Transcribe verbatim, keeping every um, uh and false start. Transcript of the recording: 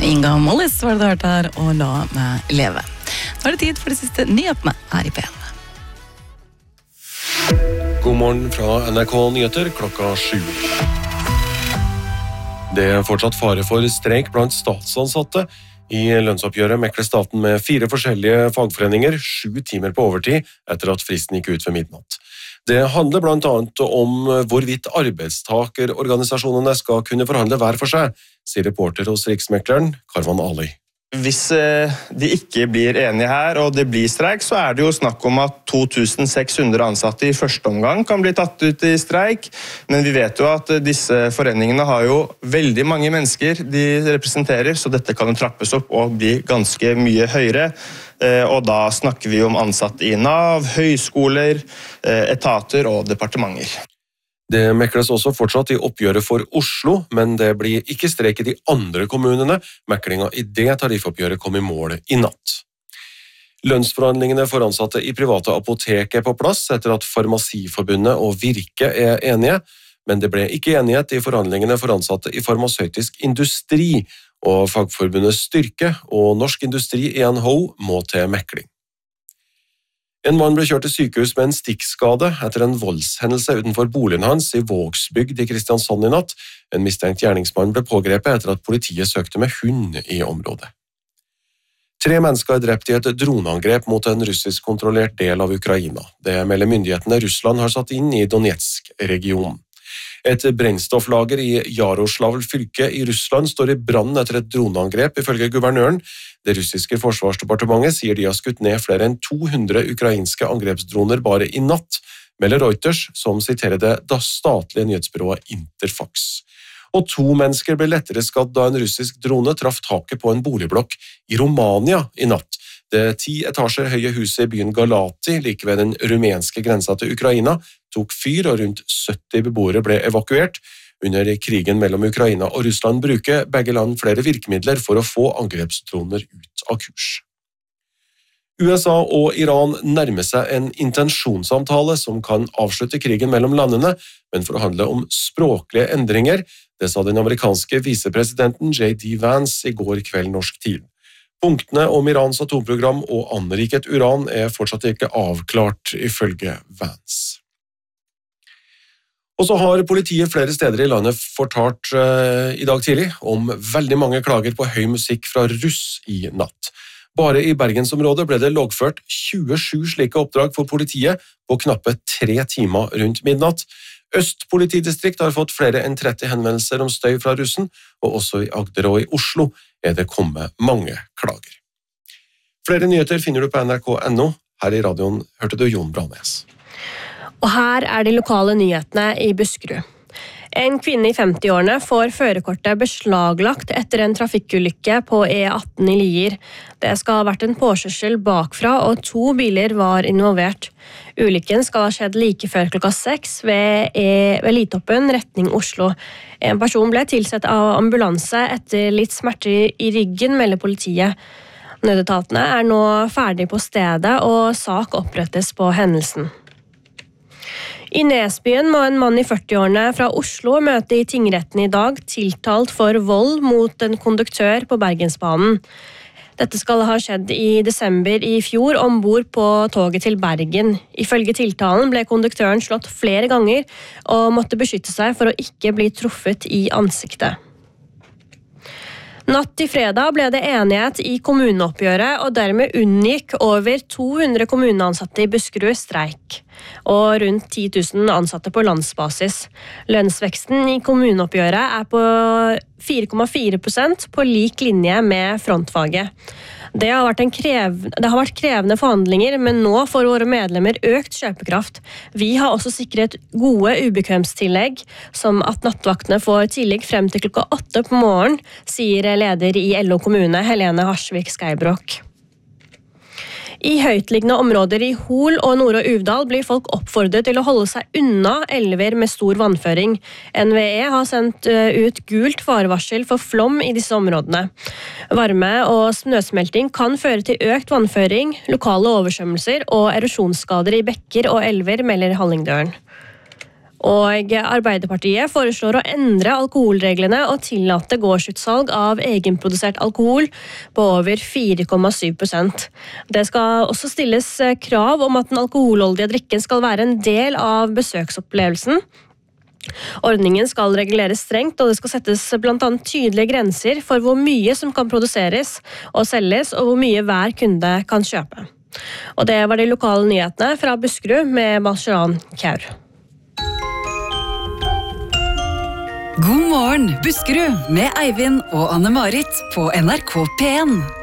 Inga Mollis var det du hørte her, og La meg leve. Nå er det tid for de siste nyhetene her i P en. God morgen fra N R K Nyheter klokka sju. Det er fortsatt fare for streik blant statsansatte. I lønnsoppgjøret mekler staten med fire forskjellige fagforeninger, sju timer på overtid etter at fristen gikk ut ved midnatt. Det handler blant annet om hvorvidt arbeidstakerorganisasjonene skal kunne forhandle hver for seg, sier reporter hos Riksmekleren, Karvan Ali. Hvis de ikke blir enige her, og det blir streik, så er det jo snakk om at to tusen seks hundre ansatte i første omgang kan bli tatt ut i streik. Men vi vet jo at disse foreningene har jo veldig mange mennesker de representerer, så dette kan trappes opp og bli ganske mye høyere. Og da snakker vi om ansatte i Nav, høyskoler, etater og departementer. Det mekles også fortsatt i oppgjøret for Oslo, men det blir ikke streik i de andre kommunene. Meklinga i det tariffoppgjøret kom i mål i natt. Lønnsforhandlingene for ansatte i private apotek er på plass etter at Farmasiforbundet og Virke er enige, men det ble ikke enighet i forhandlingene for ansatte i farmasøytisk industri, og Fagforbundet Styrke og Norsk Industri E N H må til mekling. En mann ble kjørt til sykehus med en stikkskade etter en voldshendelse utenfor boligen hans i Vågsbygd i Kristiansand i natt. En mistenkt gjerningsmann ble pågrepet etter at politiet søkte med hund i området. Tre mennesker er drept i et droneangrep mot en russisk-kontrollert del av Ukraina. Det melder myndighetene Russland har satt inn i Donetsk-regionen. Et brennstofflager i Jaroslavl fylke i Russland står i brann etter et droneangrep, ifølge guvernøren. Det russiske forsvarsdepartementet sier de har skutt ned flere enn to hundre ukrainske angrepsdroner bare i natt, melder Reuters, som siterer det da statlige nyhetsbyrået Interfax. Og to mennesker ble lettere skadd da en russisk drone traff taket på en boligblokk i Romania i natt. Det ti etasjer høye huset i byen Galati, like ved den rumenske grensa til Ukraina, tok fyr og rundt sytti beboere ble evakuert. Under krigen mellom Ukraina og Russland bruker begge land flere virkemidler for å få angrepsdroner ut av kurs. U S A og Iran nærmer seg en intensjonssamtale som kan avslutte krigen mellom landene, men forhandle om språklige endringer. Det sa den amerikanske visepresidenten J D Vance i går kveld norsk tid. Punktene om Irans atomprogram og anriket uran er fortsatt ikke avklart, ifølge Vance. Og så har politiet flere steder i landet fortalt uh, i dag tidlig om veldig mange klager på høy musikk fra russ i natt. Bare i Bergensområdet ble det loggført tjuesju slike oppdrag for politiet på knappe tre timer rundt midnatt. Øst politidistrikt har fått flere enn tretti henvendelser om støy fra russen, og også i Agder og i Oslo er det kommet mange klager. Flere nyheter finner du på N R K punktum no. Her i radioen hørte du Jon Branes. Og her er de lokale nyhetene i Buskerud. En kvinne i femti-årene får førerkortet beslaglagt etter en trafikkulykke på E atten i Lier. Det skal ha vært en påkjørsel bakfra, og to biler var involvert. Ulykken skal ha skjedd like før klokka seks ved, e, ved Litoppen, retning Oslo. En person ble tilsett av ambulanse etter litt smerter i ryggen, melder politiet. Nødetatene er nå ferdig på stedet, og sak opprettes på hendelsen. I Nesbyen må en mann i førti-årene fra Oslo møte i tingretten i dag, tiltalt for vold mot en konduktør på Bergensbanen. Dette skal ha skjedd i desember i fjor ombord på toget til Bergen. Ifølge tiltalen ble konduktøren slått flere ganger og måtte beskytte seg for å ikke bli truffet i ansiktet. Natt til fredag ble det enighet i kommuneoppgjøret, og dermed unngikk over to hundre kommuneansatte i Buskerud streik, og rundt ti tusen ansatte på landsbasis. Lønnsveksten i kommuneoppgjøret er på fire komma fire prosent på lik linje med frontfaget. Det har vært en krev, det har vært krevende forhandlinger, men nå får våre medlemmer økt kjøpekraft. Vi har også sikret gode ubekvemstillegg, som at nattvaktene får tillegg frem til klokka åtte på morgen, sier leder i L O kommune, Helene Harsvik Skeibrok. I høytliggende områder i Hol og Nord- og Uvdal blir folk oppfordret til å holde seg unna elver med stor vannføring. N V E har sendt ut gult farevarsel for flom i disse områdene. Varme og snøsmelting kan føre til økt vannføring, lokale oversvømmelser og erosjonsskader i bekker og elver, melder Hallingdølen. Og Arbeiderpartiet foreslår å endre alkoholreglene og tillate gårdsutsalg av egenprodusert alkohol på over fire komma syv prosent. Det skal også stilles krav om at den alkoholholdige drikken skal være en del av besøksopplevelsen. Ordningen skal reguleres strengt, og det skal settes blant annet tydelige grenser for hvor mye som kan produseres og selges, og hvor mye hver kunde kan kjøpe. Og det var de lokale nyhetene fra Buskerud med Balsharan Kaur. God morgen, Buskerud, med Eivind og Anne-Marit på N R K P en.